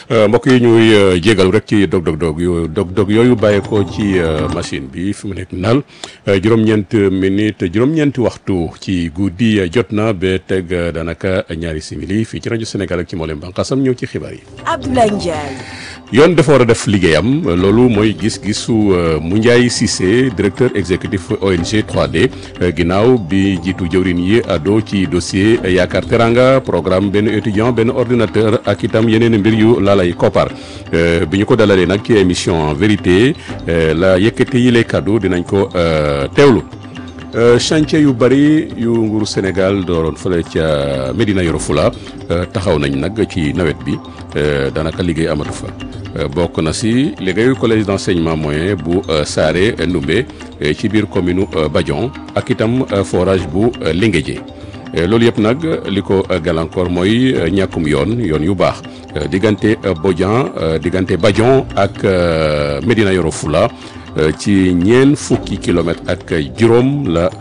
mbokk yi ñuy jégal rek ci dog yooyu bàyyeekoo ci machine bi fi mu nekk naal juróom-ñeenti waxtu ci guddi jot na ba teg daanaka ñaari simili fii ci rajo Sénégal ak ci mboolem bànqaasam ñëw ci xibaar yi. Abdoulaye Ndiaye. yoon dafa war a def liggéeyam loolu mooy gis-gisu Moundiaye Cissé directeur exécutif ONG 3D ginnaaw bi jiitu jëwrin yi ado ci dossier Yaakaar Teranga programme benn étudiant benn ordinateur ak itam yeneen mbir yu laalay koppar bi ñu ko dalalee nag ci émission vérité la yëkkati yi lay kaddu dinañ ko teewlu. chantier yu bëri yu nguuru Sénégal dooroon fële ca Médina Yoro Fula taxaw nañ nag ci nawet bi daanaka liggéey amatu fa bokk na si liggéeyu collège d'enseignement moyen bu Saare Ndoumbé ci biir commune Badion ak itam forage bu Linguédié loolu yëpp nag li ko gàllankoor mooy ñàkkum yoon yu baax diggante Badion ak Médina Yoro Fula ci ñeen fukki kilomètres ak juróom la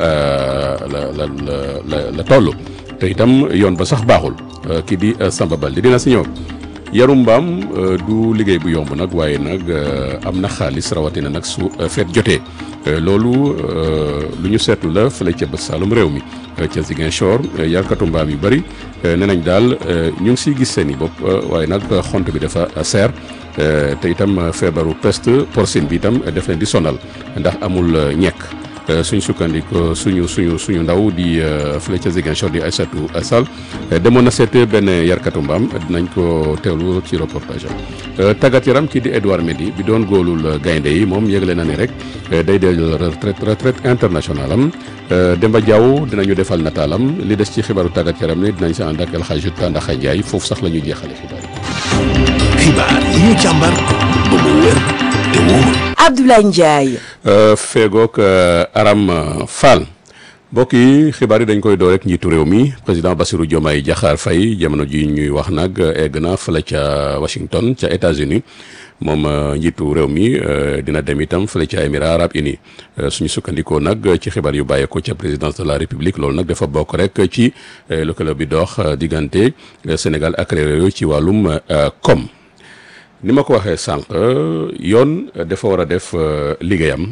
toll te itam yoon ba sax baaxul kii di Samba Balde dina si ñëw yarum mbaam du liggéey bu yomb nag waaye nag am na xaalis rawatina nag su feet jotee loolu lu ñu seetlu la fële ca bët Saalum réew mi ca Ziguinchor yarkatu mbaam yu bëri nee nañ daal ñu ngi siy gis seen i bopp waaye nag xont bi dafa seer te itam feebaru peste porcine bi itam def leen di sonal ndax amul ñekk suñ sukkandiku suñu ndaw di fële ca Ziguinchor di Aïssatou Sall demoon na seet benn yarkatu mbaam dinañ ko teewlu ci reportage am tàggat yaram kii di Edouard Mendy bi doon góolul gaynde yi moom yëgle na ni rek day dellu retraite internationale am Demba Diaw dinañu defal nataalam li des ci xibaaru tàggat yaram ni dinañ si ànd ak El Hadj Tandakha Ndiaye foofu sax la ñuy jeexale xibaar yi ñu càmbar ba mu wér te wóor. Abdoulaye Ndiaye. feegook Aram Fall mbokk yi xibaar yi dañ koy door rek njiitu réew mi président Bassirou Diomaye Diakhar Faye jamono ji ñuy wax nag egg na fële ca Washington ca États-Unis moom njiitu réew mi dina dem itam fële ca Émirats Arabes Unis suñu sukkandikoo nag ci xibaar yu bàyyeekoo ca présidence de la République loolu nag dafa bokk rek ci lëkkaloo bi dox diggante Sénégal ak réew yooyu ci wàllum koom. ni ma ko waxee sànq yoon dafa war a def liggéeyam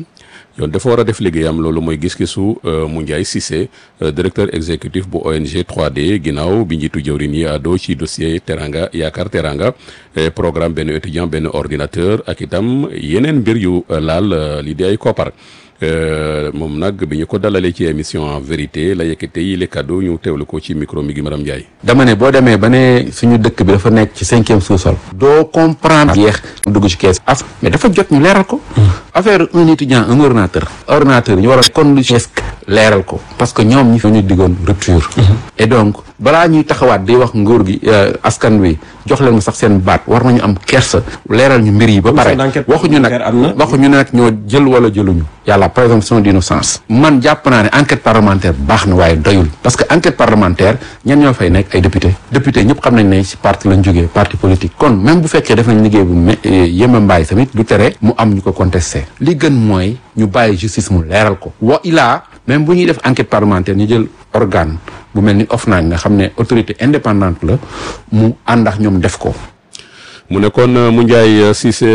loolu mooy gis-gisu Moundiaye Cissé directeur exécutif bu ONG 3D ginnaaw bi njiitu jëwrin yi ado ci dossier Teranga Yaakaar Teranga programme benn étudiant benn ordinateur ak itam yeneen mbir yu laal li di ay koppar moom nag bi ñu ko dalalee ci émission en vérité la yëkkate yi le kaddu ñu teewlu ko ci micro mi gi Maram Ndiaye. dama ne boo demee ba ne suñu dëkk bi dafa nekk ci 5e sous-sol. doo comprendre. yeex mu dugg ci kees. mais dafa jot ñu leeral ko. affaire un étudiant un ordinateur ñu war a kon lu leeral ko. parce que ñoom ñi fi ñu diggoon rupture. et donc balaa ñuy taxawaat di wax nguur gi askan wi jox leen sax seen baat war nañu am kersa leeral ñu mbir yi ba pare. waxuñu nag ñoo jël wala jëluñu. yàlla présomption d'innocence. man jàpp naa ne enquête parlementaire baax na waaye doyul. parce que enquête parlementaire ñan ñoo fay nekk ay député ñëpp xam nañ ne ci parti lañ jógee parti politique. kon même bu fekkee def nañ liggéey bu yemba mbaay tamit du tere mu am ñu ko contesté. li gën mooy ñu bàyyi justice mu leeral ko. même bu ñuy def enquête parlementaire ñu jël organe bu mel ni OFNAC nga xam ne autorité indépendante la mu ànd ak ñoom def ko. mu ne kon Moundiaye Cissé